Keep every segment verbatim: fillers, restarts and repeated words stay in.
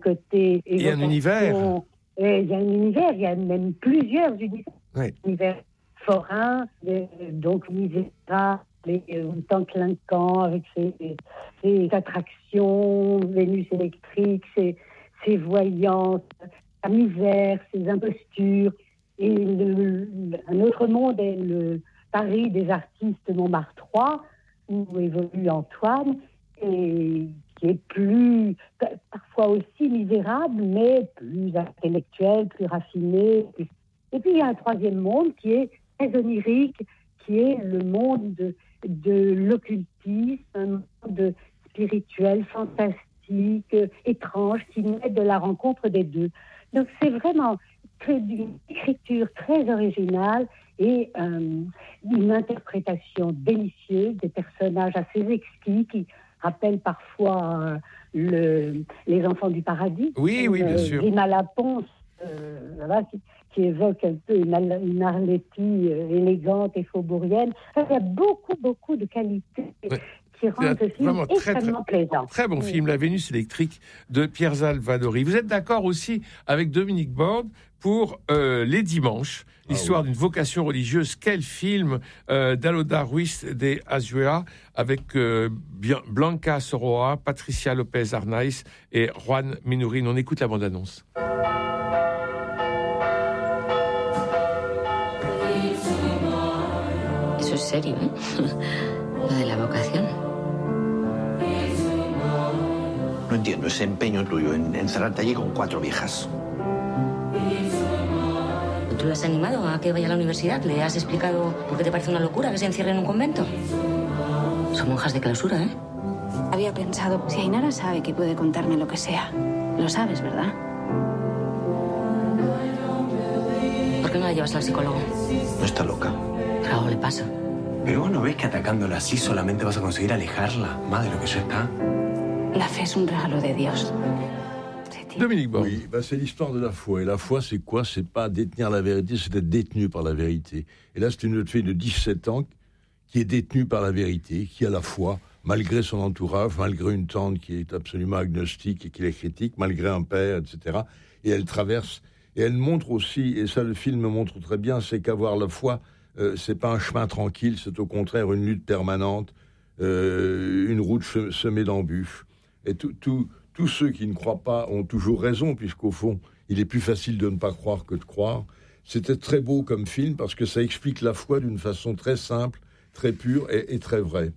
côté il y a un univers. Et il y a un univers, il y a même plusieurs univers. Oui. Univers forain, euh, donc Misera, les euh, temps clinquant avec ses, ses attractions, Vénus électrique, ses, ses voyances, sa misère, ses impostures. Et le, le, un autre monde est le Paris des artistes Montmartre trois, où évolue Antoine, et qui est plus, parfois aussi misérable, mais plus intellectuel, plus raffiné. Et puis il y a un troisième monde qui est très onirique, qui est le monde de, de l'occultisme, un monde spirituel, fantastique, étrange, qui naît de la rencontre des deux. Donc c'est vraiment très, une écriture très originale et euh, une interprétation délicieuse des personnages assez exquis qui rappellent parfois euh, le, les enfants du paradis. Oui, oui, bien euh, sûr. Rima Laponce, euh, voilà, qui, qui évoque un peu une, une Arletty euh, élégante et faubourienne. Il y a beaucoup, beaucoup de qualités Ouais. qui rendent ce film extrêmement très, plaisant. Très bon oui. film, La Vénus électrique de Pierre Salvadori. Vous êtes d'accord aussi avec Dominique Borde pour euh, Les Dimanches, l'histoire ah oui. d'une vocation religieuse. Quel film euh, d'Aloda Ruiz de Azuela avec euh, Blanca Soroa, Patricia Lopez Arnaiz et Juan Minurin. On écoute la bande-annonce. Eso es serio, ¿eh? Lo de la vocación. No entiendo ese empeño tuyo en encerrarte allí con cuatro viejas. ¿Tú lo has animado a que vaya a la universidad? ¿Le has explicado por qué te parece una locura que se encierre en un convento? Son monjas de clausura, ¿eh? Había pensado, si Ainara sabe que puede contarme lo que sea. Lo sabes, ¿verdad? ¿Por qué no la llevas al psicólogo? No está loca. Pero algo le pasa. Pero vos no ves que atacándola así solamente vas a conseguir alejarla más de lo que ya está. La fe es un regalo de Dios. Dominique Borde. Oui, bah c'est l'histoire de la foi. Et la foi, c'est quoi? C'est pas détenir la vérité, c'est être détenu par la vérité. Et là, c'est une jeune fille de dix-sept ans qui est détenue par la vérité, qui a la foi, malgré son entourage, malgré une tante qui est absolument agnostique et qui les critique, malgré un père, et cetera. Et elle traverse, et elle montre aussi, et ça le film montre très bien, c'est qu'avoir la foi, euh, c'est pas un chemin tranquille, c'est au contraire une lutte permanente, euh, une route semée d'embûches. Et tout... tout Tous ceux qui ne croient pas ont toujours raison, puisqu'au fond, il est plus facile de ne pas croire que de croire. C'était très beau comme film, parce que ça explique la foi d'une façon très simple, très pure et, et très vraie.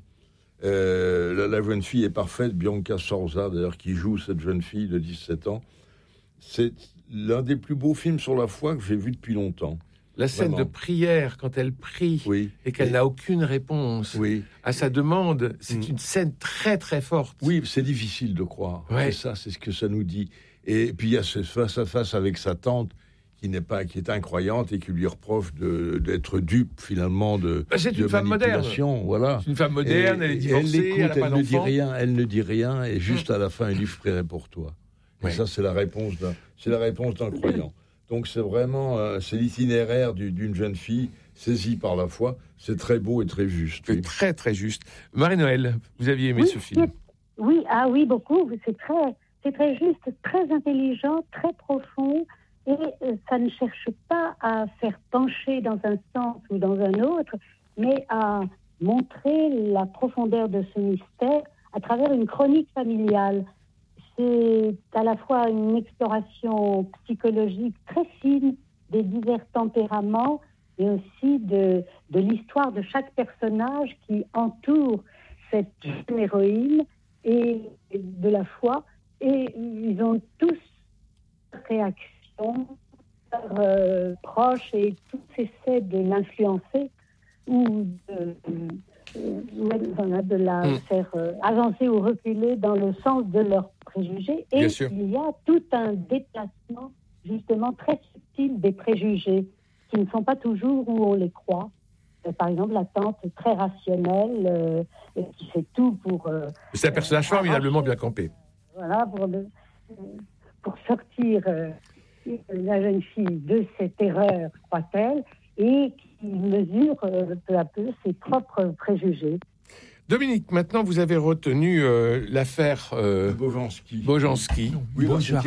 Euh, la, la jeune fille est parfaite, Bianca Sorza, d'ailleurs, qui joue cette jeune fille de dix-sept ans. C'est l'un des plus beaux films sur la foi que j'ai vu depuis longtemps. La scène Vraiment. de prière, quand elle prie oui. et qu'elle et... n'a aucune réponse oui. à sa demande, c'est mmh. une scène très très forte. Oui, c'est difficile de croire. Ouais. Et ça, c'est ce que ça nous dit. Et puis il y a ce face à face avec sa tante qui n'est pas, qui est incroyante et qui lui reproche de, d'être dupe finalement de. Bah, c'est de une femme moderne. Voilà. C'est une femme moderne. Et, elle est divorcée. Elle, écoute, elle, a pas elle ne dit rien. Elle ne dit rien. Et juste mmh. à la fin, il dit je prierai pour toi. Et ouais. ça, c'est la réponse d'un, c'est la réponse d'un croyant. Donc c'est vraiment euh, c'est l'itinéraire du, d'une jeune fille saisie par la foi. C'est très beau et très juste. Oui. Très très juste. Marie-Noël, vous aviez aimé oui, ce film? Oui, ah oui, beaucoup. C'est très, c'est très juste, très intelligent, très profond. Et euh, ça ne cherche pas à faire pencher dans un sens ou dans un autre, mais à montrer la profondeur de ce mystère à travers une chronique familiale. C'est à la fois une exploration psychologique très fine des divers tempéraments et aussi de, de l'histoire de chaque personnage qui entoure cette jeune héroïne et de la foi. Et ils ont tous réaction, euh, proches, et tous essaient de l'influencer ou de... Euh, de la mmh. faire euh, avancer ou reculer dans le sens de leurs préjugés. Et il y a tout un déplacement, justement, très subtil des préjugés, qui ne sont pas toujours où on les croit. Euh, par exemple, la tante très rationnelle, euh, qui fait tout pour... Euh, C'est un personnage euh, formidablement bien campé. Voilà, pour, le, pour sortir euh, la jeune fille de cette erreur, croit-elle, et qui mesure euh, peu à peu ses propres préjugés. Dominique, maintenant vous avez retenu euh, l'affaire euh, Bojanski. Bojanski. Oui, bonjour.